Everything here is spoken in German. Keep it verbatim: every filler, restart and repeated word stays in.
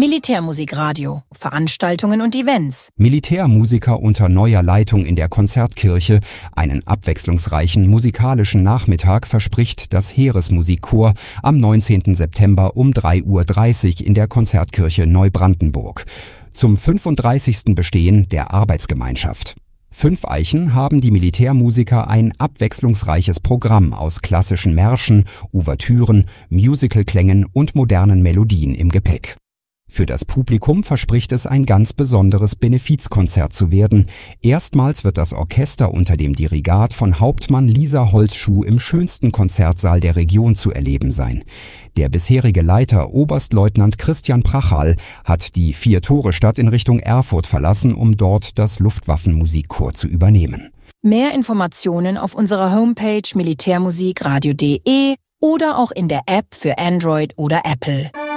Militärmusikradio, Veranstaltungen und Events. Militärmusiker unter neuer Leitung in der Konzertkirche. Einen abwechslungsreichen musikalischen Nachmittag verspricht das Heeresmusikchor am neunzehnten September um drei Uhr dreißig in der Konzertkirche Neubrandenburg. Zum fünfunddreißigsten Bestehen der Arbeitsgemeinschaft. Fünf Eichen haben die Militärmusiker ein abwechslungsreiches Programm aus klassischen Märschen, Ouvertüren, Musicalklängen und modernen Melodien im Gepäck. Für das Publikum verspricht es ein ganz besonderes Benefizkonzert zu werden. Erstmals wird das Orchester unter dem Dirigat von Hauptmann Lisa Holzschuh im schönsten Konzertsaal der Region zu erleben sein. Der bisherige Leiter Oberstleutnant Christian Prachal hat die Vier-Tore-Stadt in Richtung Erfurt verlassen, um dort das Luftwaffenmusikchor zu übernehmen. Mehr Informationen auf unserer Homepage militärmusikradio punkt de oder auch in der App für Android oder Apple.